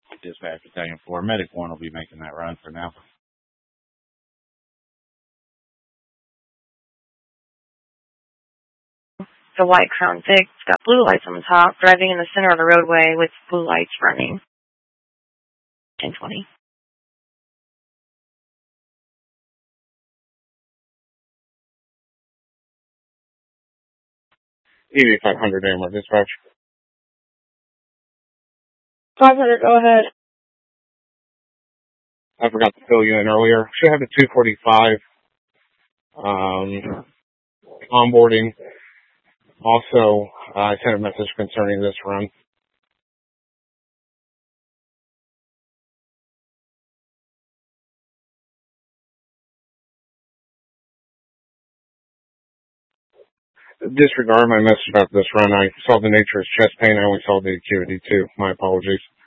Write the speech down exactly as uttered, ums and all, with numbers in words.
Dispatch Battalion four. Medic one will be making that run for now. The white Crown Vic. It's got blue lights on the top, driving in the center of the roadway with blue lights running. ten twenty. E V five hundred A M R dispatch. five hundred, go ahead. I forgot to fill you in earlier. Should have the two forty-five um, onboarding. Also, uh, I sent a message concerning this run. Disregard my message about this run. I saw the nature of chest pain. I only saw the acuity too. My apologies.